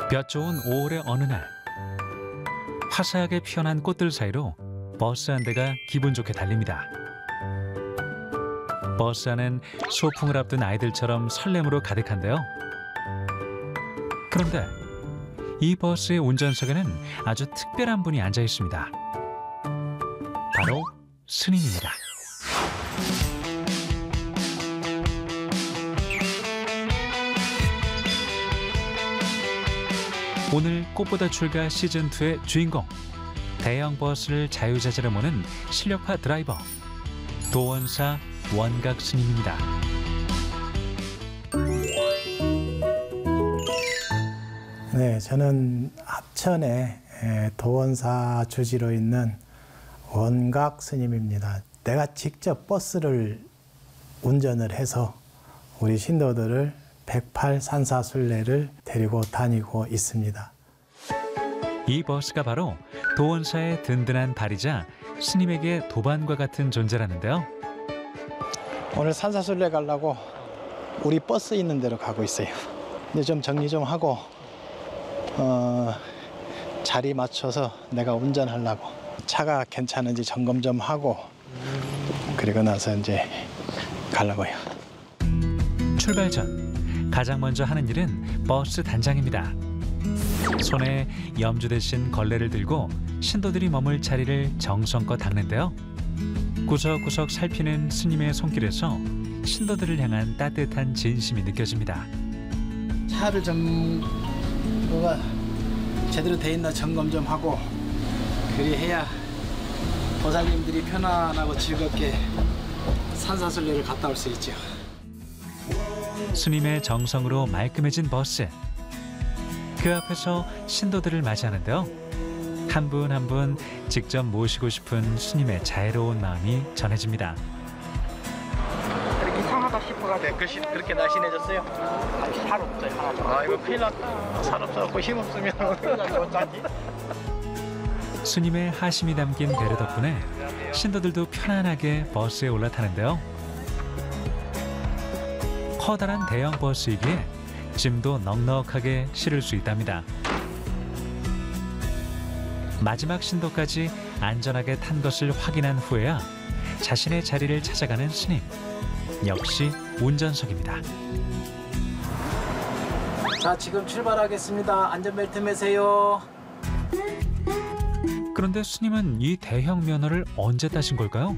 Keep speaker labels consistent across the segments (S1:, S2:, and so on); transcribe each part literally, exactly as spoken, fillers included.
S1: 볕 좋은 오월의 어느 날, 화사하게 피어난 꽃들 사이로 버스 한 대가 기분 좋게 달립니다. 버스 안은 소풍을 앞둔 아이들처럼 설렘으로 가득한데요. 그런데 이 버스의 운전석에는 아주 특별한 분이 앉아 있습니다. 바로 스님입니다. 오늘 꽃보다 출가 시즌이의 주인공, 대형 버스를 자유자재로 모는 실력파 드라이버, 도원사 원각 스님입니다.
S2: 네, 저는 합천에 도원사 주지로 있는 원각 스님입니다. 내가 직접 버스를 운전을 해서 우리 신도들을 백팔 산사순례를 데리고 다니고 있습니다.
S1: 이 버스가 바로 도원사의 든든한 발이자 스님에게 도반과 같은 존재라는데요.
S2: 오늘 산사순례 가려고 우리 버스 있는 데로 가고 있어요. 근데 좀 정리 좀 하고 어, 자리 맞춰서 내가 운전하려고, 차가 괜찮은지 점검 좀 하고 그리고 나서 이제 가려고요.
S1: 출발 전 가장 먼저 하는 일은 버스 단장입니다. 손에 염주 대신 걸레를 들고 신도들이 머물 자리를 정성껏 닦는데요. 구석구석 살피는 스님의 손길에서 신도들을 향한 따뜻한 진심이 느껴집니다.
S2: 차를 좀 뭐가 제대로 돼 있나 점검 좀 하고, 그리 해야 보살님들이 편안하고 즐겁게 산사순례를 갔다 올 수 있죠.
S1: 스님의 정성으로 말끔해진 버스. 그 앞에서 신도들을 맞이하는데요. 한 분 한 분 직접 모시고 싶은 스님의 자애로운 마음이 전해집니다.
S2: 이상하다 싶어가지고. 글씨 그렇게 날씬해졌어요? 아니, 살 없어요, 하나도. 아, 이거 큰일 났다. 살 없어갖고 힘 없으면 어쩌지?
S1: 스님의 하심이 담긴 배려 덕분에 신도들도 편안하게 버스에 올라타는데요. 커다란 대형 버스이기에 짐도 넉넉하게 실을 수 있답니다. 마지막 신도까지 안전하게 탄 것을 확인한 후에야 자신의 자리를 찾아가는 스님. 역시 운전석입니다.
S2: 자, 지금 출발하겠습니다. 안전벨트 매세요.
S1: 그런데 스님은 이 대형 면허를 언제 따신 걸까요?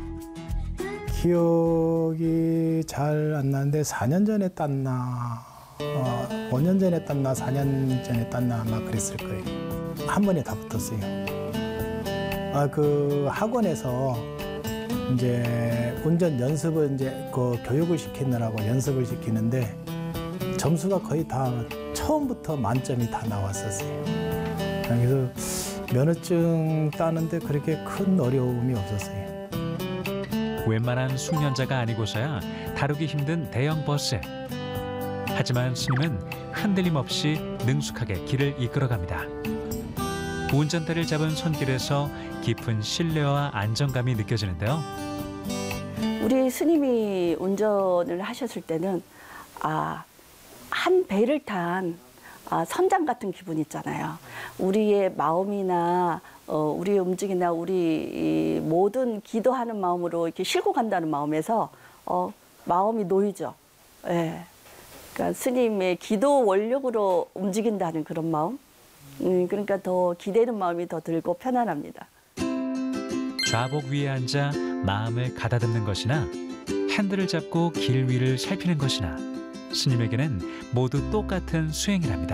S2: 기억이 잘 안 나는데 사 년 전에 땄나, 어, 오 년 전에 땄나, 사 년 전에 땄나 아마 그랬을 거예요. 한 번에 다 붙었어요. 아, 그 학원에서 이제 운전 연습을 이제 그 교육을 시키느라고 연습을 시키는데 점수가 거의 다 처음부터 만점이 다 나왔었어요. 그래서 면허증 따는데 그렇게 큰 어려움이 없었어요.
S1: 웬만한 숙련자가 아니고서야 다루기 힘든 대형 버스. 하지만 스님은 흔들림 없이 능숙하게 길을 이끌어갑니다. 운전대를 잡은 손길에서 깊은 신뢰와 안정감이 느껴지는데요.
S3: 우리 스님이 운전을 하셨을 때는 아, 한 배를 탄 아, 선장 같은 기분 있잖아요. 우리의 마음이나 어, 우리의 움직임이나 우리 이 모든 기도하는 마음으로 이렇게 싣고 간다는 마음에서 어, 마음이 놓이죠. 예. 그러니까 스님의 기도 원력으로 움직인다는 그런 마음. 음, 그러니까 더 기대는 마음이 더 들고 편안합니다.
S1: 좌복 위에 앉아 마음을 가다듬는 것이나 핸들을 잡고 길 위를 살피는 것이나 스님에게는 모두 똑같은 수행이랍니다.